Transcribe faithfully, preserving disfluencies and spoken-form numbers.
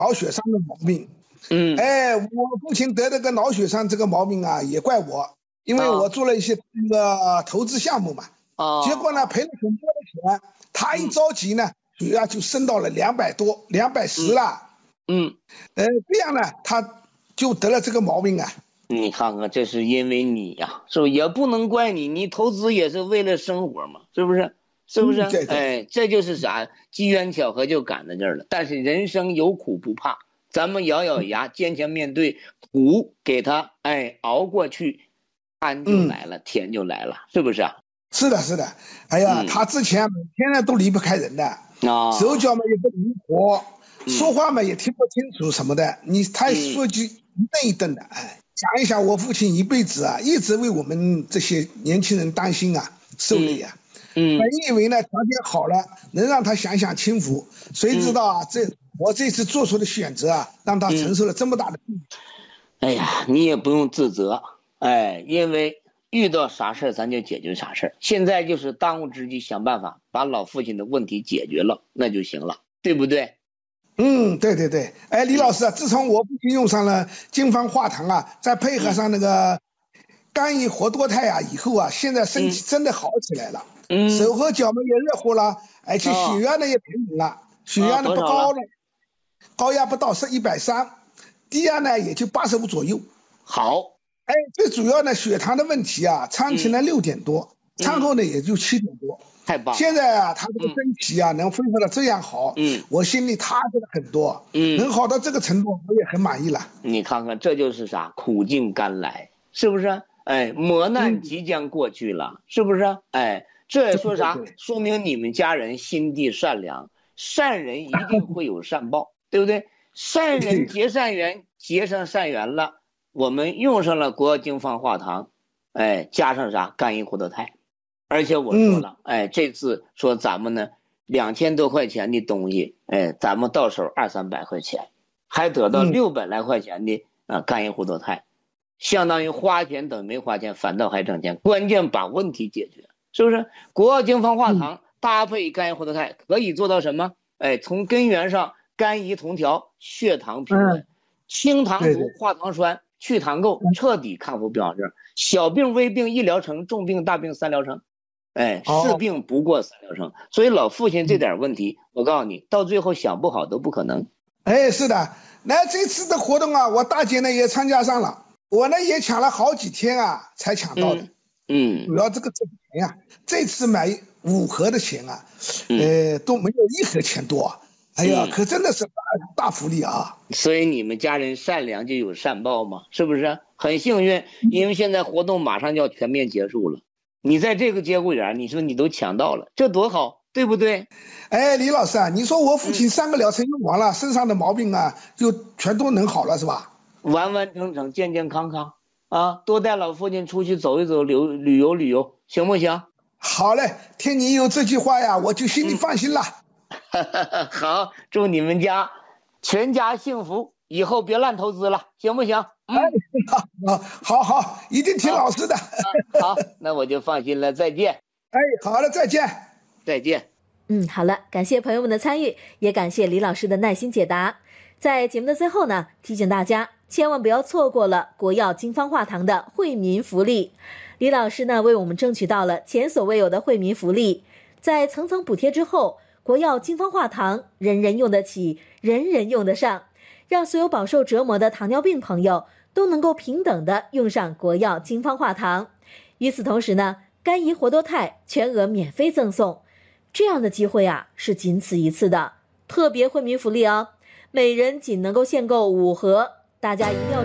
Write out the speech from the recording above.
脑血栓的毛病。 嗯， 哎，我父亲得这个脑血栓这个毛病啊，也怪我，因为我做了一些那个投资项目嘛， 哦， 结果呢赔了很多的钱，他一着急呢，血压就升到了两百多、两百十了。 嗯， 呃，这样呢，他就得了这个毛病啊。 你看看，这是因为你呀，是不是？也不能怪你，你投资也是为了生活嘛，是不是？是不是？ 嗯、对对哎，这就是啥？机缘巧合就赶在这儿了。但是人生有苦不怕，咱们咬咬牙，坚强面对，苦给他哎熬过去，安就来了，嗯、甜就来了，是不是啊？ 是的，是的。哎呀， 嗯、 他之前每天呢都离不开人的， 啊， 手脚嘛也不灵活，嗯、说话嘛也听不清楚什么的。你他说句一顿一顿的，哎。想一想，我父亲一辈子啊，一直为我们这些年轻人担心啊，受累啊。 嗯， 本以为呢条件好了，能让他享享清福，谁知道啊，这我这次做出的选择啊，让他承受了这么大的痛苦。 哎呀，你也不用自责，哎，因为遇到啥事咱就解决啥事现在就是当务之急，想办法把老父亲的问题解决了，那就行了，对不对？ 嗯，对对对，哎，李老师啊，自从我父亲用上了金方化糖啊，再配合上那个肝益活多肽啊，以后啊，现在身体真的好起来了，嗯，手和脚们也热乎了，而且血压呢也平稳了，血压呢不高了，高压不到是一百三，低压呢也就八十五左右。 好， 哎，最主要呢，血糖的问题啊，餐前呢六点多，餐后呢也就七点多。 太棒！ 现在啊，他这个身体啊，嗯、能恢复的这样好，嗯，我心里踏实了很多，嗯，能好到这个程度，我也很满意了。 你看看，这就是啥？苦尽甘来，是不是？哎，磨难即将过去了，嗯、是不是？哎，这也说啥？对对对，说明你们家人心地善良，善人一定会有善报，对不对？善人结善缘，结上善缘了，我们用上了国药精方化糖，哎，加上啥？肝益活多肽。而且我说了，嗯、哎，这次说咱们呢两千多块钱的东西，哎，咱们到手二三百块钱，还得到六百来块钱的啊肝益活多肽，相当于花钱等于没花钱，反倒还挣钱。关键把问题解决，是不是？国药精方化糖、嗯、搭配肝益活多肽可以做到什么？哎，从根源上肝胰同调，血糖平稳，嗯、清糖毒，化糖栓，去糖垢，彻底康复并发症。小病微病一疗程，重病大病三疗程。哎，是病不过三疗程，所以老父亲这点问题，我告诉你，到最后想不好都不可能。 哎，是的，那这次的活动啊，我大姐呢也参加上了，我呢也抢了好几天啊才抢到的。 嗯， 主要这个挣钱呀，这次买五盒的钱啊，呃都没有一盒钱多。哎呀，可真的是大大福利啊！ 所以你们家人善良就有善报嘛，是不是？很幸运，因为现在活动马上就要全面结束了。你在这个节骨眼，你说你都抢到了，这多好，对不对？ 哎，李老师啊，你说我父亲三个疗程用完了，嗯、身上的毛病啊，就全都能好了，是吧？ 完完整整，健健康康啊！多带老父亲出去走一走，旅旅游旅游，行不行？ 好嘞，听你有这句话呀，我就心里放心了。 嗯、好，祝你们家全家幸福，以后别乱投资了，行不行？ 哎，好好好，一定听老师的。 好，那我就放心了，再见。 哎，好了，再见。 再见。 嗯，好了，感谢朋友们的参与，也感谢李老师的耐心解答。在节目的最后呢，提醒大家千万不要错过了国药精方化糖的惠民福利。李老师呢，为我们争取到了前所未有的惠民福利，在层层补贴之后，国药精方化糖人人用得起，人人用得上，让所有饱受折磨的糖尿病朋友都能够平等的用上国药精方化糖。与此同时呢，肝胰活多肽全额免费赠送，这样的机会啊是仅此一次的特别惠民福利哦，每人仅能够限购五盒，大家一定要